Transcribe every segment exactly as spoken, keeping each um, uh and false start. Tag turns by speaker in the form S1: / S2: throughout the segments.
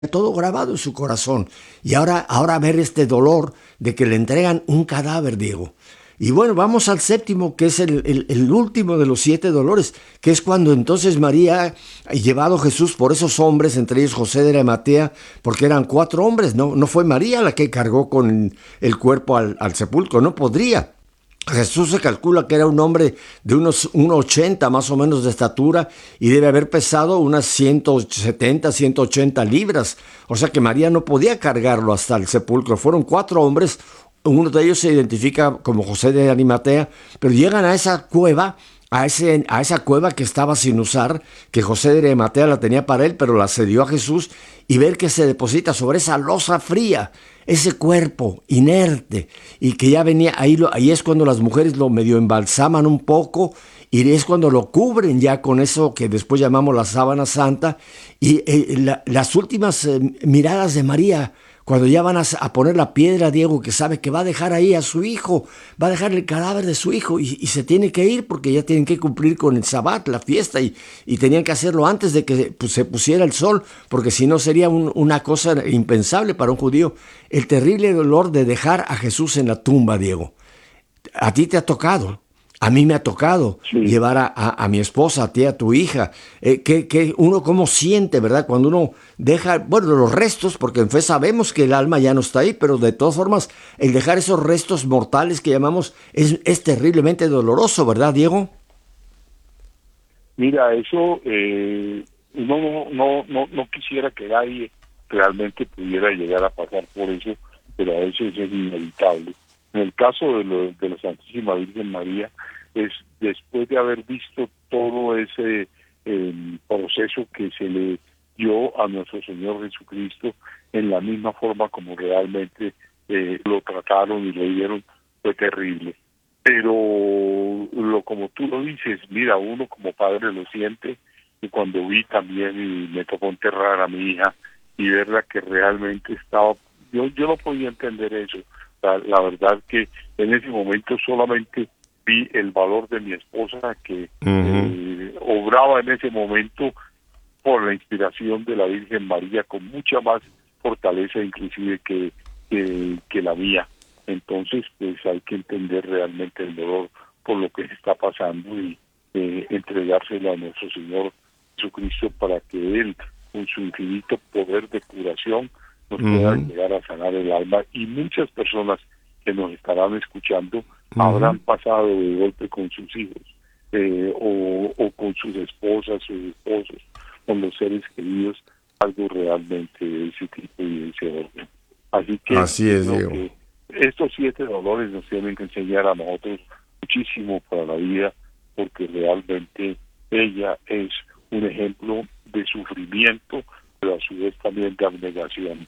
S1: todo grabado en su corazón. Y ahora, ahora ver este dolor de que le entregan un cadáver, Diego. Y bueno, vamos al séptimo, que es el, el, el último de los siete dolores, que es cuando entonces María ha llevado a Jesús por esos hombres, entre ellos José de Arimatea, porque eran cuatro hombres, no, no fue María la que cargó con el cuerpo al, al sepulcro, no podría. Jesús se calcula que era un hombre de unos uno ochenta más o menos de estatura y debe haber pesado unas ciento setenta, ciento ochenta libras. O sea que María no podía cargarlo hasta el sepulcro. Fueron cuatro hombres, uno de ellos se identifica como José de Arimatea, pero llegan a esa cueva, a, ese, a esa cueva que estaba sin usar, que José de Arimatea la tenía para él, pero la cedió a Jesús, y ver que se deposita sobre esa losa fría ese cuerpo inerte y que ya venía ahí, lo, ahí es cuando las mujeres lo medio embalsaman un poco y es cuando lo cubren ya con eso que después llamamos la sábana santa y eh, la, las últimas eh, miradas de María cuando ya van a, a poner la piedra, Diego, que sabe que va a dejar ahí a su hijo, va a dejar el cadáver de su hijo y, y se tiene que ir porque ya tienen que cumplir con el sabbat, la fiesta, y, y tenían que hacerlo antes de que pues, se pusiera el sol, porque si no sería un, una cosa impensable para un judío. El terrible dolor de dejar a Jesús en la tumba, Diego. A ti te ha tocado. A mí me ha tocado
S2: Sí,
S1: llevar a, a, a mi esposa, a ti, a tu hija. Eh, que, que uno cómo siente, ¿verdad? Cuando uno deja, bueno, los restos, porque en fe sabemos que el alma ya no está ahí, pero de todas formas, el dejar esos restos mortales que llamamos es, es terriblemente doloroso, ¿verdad, Diego?
S2: mira, eso eh, uno no, no, no, no quisiera que nadie realmente pudiera llegar a pasar por eso, pero a veces es inevitable. En el caso de, lo, de la Santísima Virgen María, es después de haber visto todo ese eh, proceso que se le dio a nuestro Señor Jesucristo en la misma forma como realmente eh, lo trataron y le dieron, fue terrible. Pero lo como tú lo dices, mira, uno como padre lo siente, y cuando vi también y me tocó enterrar a mi hija y verla que realmente estaba, yo yo no podía entender eso. La, la verdad que en ese momento solamente vi el valor de mi esposa que
S1: Uh-huh.
S2: eh, obraba en ese momento por la inspiración de la Virgen María con mucha más fortaleza inclusive que, que, que la mía. Entonces, pues hay que entender realmente el dolor por lo que se está pasando y eh, entregárselo a nuestro Señor Jesucristo para que Él, con su infinito poder de curación, nos pueda
S1: Uh-huh.
S2: llegar a sanar el alma. Y muchas personas que nos estarán escuchando
S1: Uh-huh.
S2: habrán pasado de golpe con sus hijos eh, o, o con sus esposas, sus esposos, con los seres queridos, algo realmente de ese tipo y de ese orden. Así que
S1: Así
S2: yo
S1: es,
S2: creo
S1: Diego.
S2: que estos siete dolores nos tienen que enseñar a nosotros muchísimo para la vida, porque realmente ella es un ejemplo de sufrimiento, pero a su vez también de abnegación.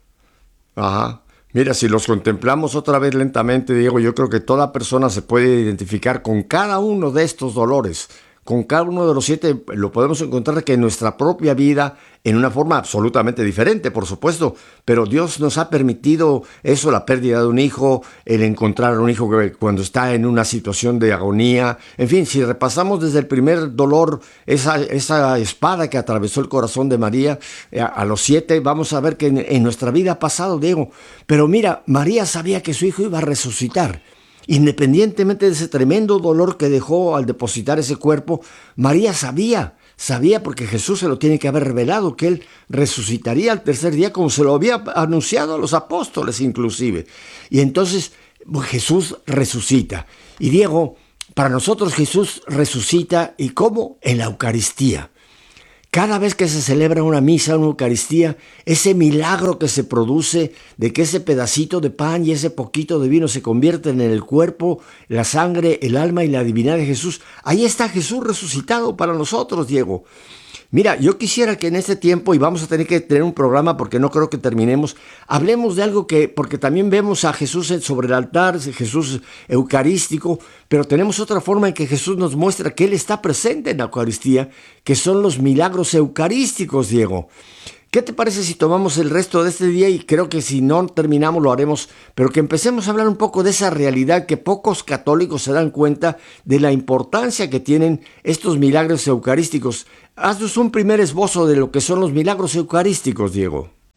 S1: Ajá. Mira, si los contemplamos otra vez lentamente, Diego, yo creo que toda persona se puede identificar con cada uno de estos dolores. Con cada uno de los siete lo podemos encontrar que en nuestra propia vida, en una forma absolutamente diferente, por supuesto, pero Dios nos ha permitido eso, la pérdida de un hijo, el encontrar a un hijo que cuando está en una situación de agonía. En fin, si repasamos desde el primer dolor, esa, esa espada que atravesó el corazón de María, eh, a, a los siete, vamos a ver que en, en nuestra vida ha pasado, Diego. Pero mira, María sabía que su hijo iba a resucitar. Independientemente de ese tremendo dolor que dejó al depositar ese cuerpo, María sabía, sabía porque Jesús se lo tiene que haber revelado, que él resucitaría al tercer día como se lo había anunciado a los apóstoles inclusive. Y entonces pues, Jesús resucita. Y Diego, para nosotros Jesús resucita, ¿y cómo? En la Eucaristía. Cada vez que se celebra una misa, una Eucaristía, ese milagro que se produce de que ese pedacito de pan y ese poquito de vino se convierten en el cuerpo, la sangre, el alma y la divinidad de Jesús, ahí está Jesús resucitado para nosotros, Diego. Mira, yo quisiera que en este tiempo, y vamos a tener que tener un programa porque no creo que terminemos, hablemos de algo que, porque también vemos a Jesús sobre el altar, Jesús eucarístico, pero tenemos otra forma en que Jesús nos muestra que Él está presente en la Eucaristía, que son los milagros eucarísticos, Diego. ¿Qué te parece si tomamos el resto de este día y creo que si no terminamos lo haremos, pero que empecemos a hablar un poco de esa realidad que pocos católicos se dan cuenta de la importancia que tienen estos milagros eucarísticos? Haznos un primer esbozo de lo que son los milagros eucarísticos, Diego.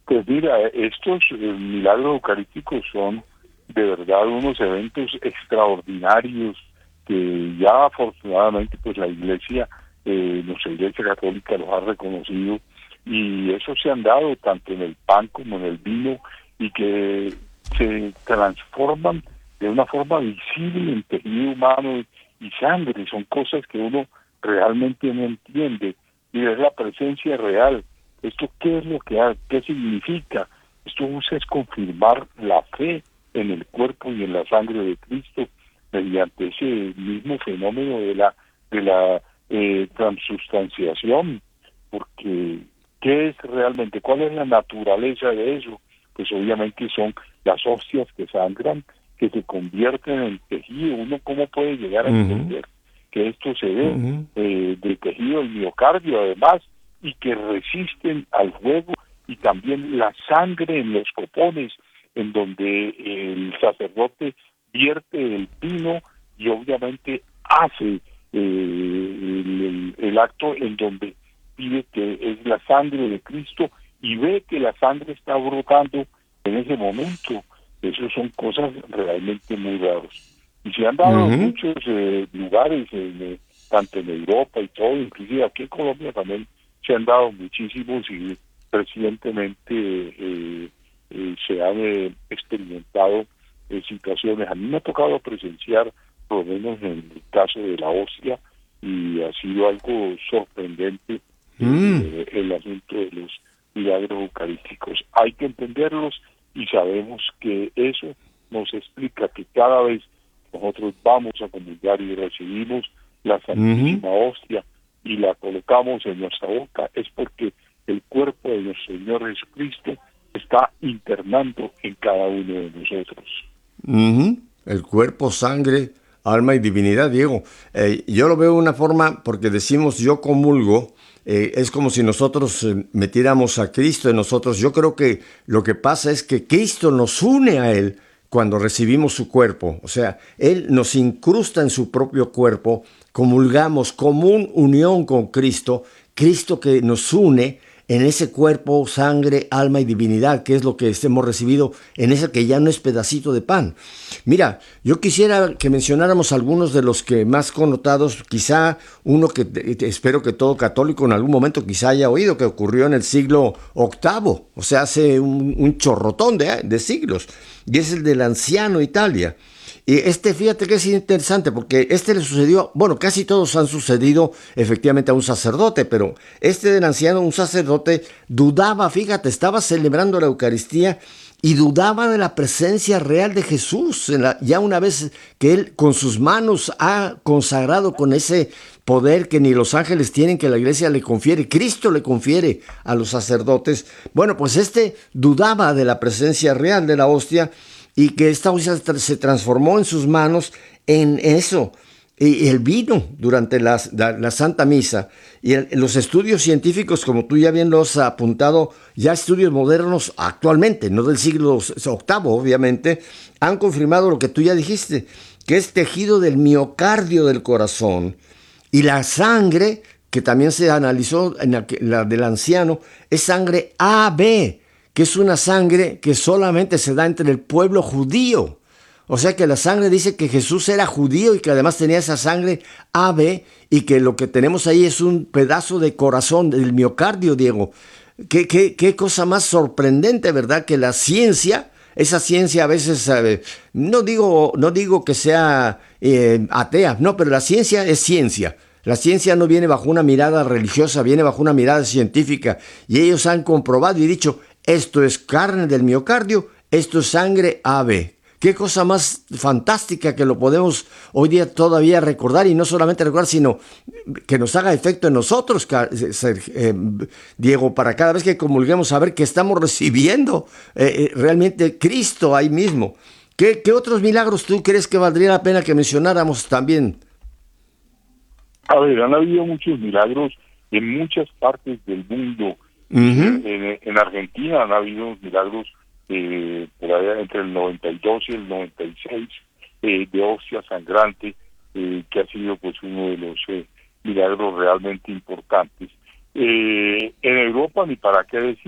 S2: Pues mira, estos eh, milagros eucarísticos son de verdad unos eventos extraordinarios que ya afortunadamente pues la Iglesia, eh, nuestra Iglesia Católica los ha reconocido, y eso se han dado tanto en el pan como en el vino, y que se transforman de una forma visible en tejido humano y sangre. Son cosas que uno realmente no entiende, y es la presencia real. ¿Esto qué es lo que hace? ¿Qué significa? Esto busca es confirmar la fe en el cuerpo y en la sangre de Cristo mediante ese mismo fenómeno de la de la eh, transubstanciación. Porque ¿qué es realmente? ¿Cuál es la naturaleza de eso? Pues obviamente son las hostias que sangran, que se convierten en tejido. ¿Uno cómo puede llegar a entender uh-huh. que esto se ve uh-huh. eh, de tejido del miocardio además, y que resisten al fuego? Y también la sangre en los copones, en donde el sacerdote vierte el vino y obviamente hace eh, el, el, el acto en donde pide que es la sangre de Cristo, y ve que la sangre está brotando en ese momento. Eso son cosas realmente muy raras. Y se han dado uh-huh. en muchos eh, lugares, en, eh, tanto en Europa y todo, inclusive aquí en Colombia también se han dado muchísimos, y recientemente eh, eh, se han eh, experimentado eh, situaciones. A mí me ha tocado presenciar, por lo menos en el caso de la hostia, y ha sido algo sorprendente mm. eh, el asunto de los milagros eucarísticos. Hay que entenderlos, y sabemos que eso nos explica que cada vez nosotros vamos a comulgar y recibimos la Santísima uh-huh. Hostia y la colocamos en nuestra boca, es porque el cuerpo de nuestro Señor Jesucristo está internando en cada uno de nosotros.
S1: Uh-huh. El cuerpo, sangre, alma y divinidad, Diego. Eh, yo lo veo de una forma, porque decimos yo comulgo, eh, es como si nosotros eh, metiéramos a Cristo en nosotros. Yo creo que lo que pasa es que Cristo nos une a Él cuando recibimos su cuerpo. O sea, Él nos incrusta en su propio cuerpo, comulgamos común unión con Cristo, Cristo que nos une en ese cuerpo, sangre, alma y divinidad, que es lo que hemos recibido en ese que ya no es pedacito de pan. Mira, yo quisiera que mencionáramos algunos de los que más connotados, quizá uno que te, espero que todo católico en algún momento quizá haya oído, que ocurrió en el siglo octavo, o sea, hace un, un chorrotón de, de siglos, y es el del anciano Italia. Y este, fíjate que es interesante, porque este le sucedió, bueno, casi todos han sucedido efectivamente a un sacerdote, pero este del anciano, un sacerdote, dudaba, fíjate, estaba celebrando la Eucaristía y dudaba de la presencia real de Jesús, en la, ya una vez que él con sus manos ha consagrado con ese poder que ni los ángeles tienen, que la iglesia le confiere, Cristo le confiere a los sacerdotes. Bueno, pues este dudaba de la presencia real de la hostia, y que esta hostia se transformó en sus manos en eso, y el vino durante la, la, la Santa Misa. Y el, los estudios científicos, como tú ya bien lo has apuntado, ya estudios modernos actualmente, no del siglo octavo obviamente, han confirmado lo que tú ya dijiste, que es tejido del miocardio del corazón. Y la sangre, que también se analizó en la, la del anciano, es sangre A B, que es una sangre que solamente se da entre el pueblo judío. O sea que la sangre dice que Jesús era judío y que además tenía esa sangre A B, y que lo que tenemos ahí es un pedazo de corazón del miocardio, Diego. Qué, qué, qué cosa más sorprendente, ¿verdad? Que la ciencia, esa ciencia a veces, eh, no digo, no digo que sea eh, atea, no, pero la ciencia es ciencia. La ciencia no viene bajo una mirada religiosa, viene bajo una mirada científica, y ellos han comprobado y dicho, esto es carne del miocardio, esto es sangre A B. Qué cosa más fantástica que lo podemos hoy día todavía recordar, y no solamente recordar, sino que nos haga efecto en nosotros, eh, Diego, para cada vez que comulguemos saber que estamos recibiendo eh, eh, realmente Cristo ahí mismo. ¿Qué, ¿Qué otros milagros tú crees que valdría la pena que mencionáramos también?
S2: A ver, han habido muchos milagros en muchas partes del mundo. Uh-huh. En, en Argentina han habido milagros eh, por allá entre el noventa y dos y el noventa y seis eh, de hostia sangrante, eh, que ha sido pues uno de los eh, milagros realmente importantes. Eh, en Europa, ni para qué decir.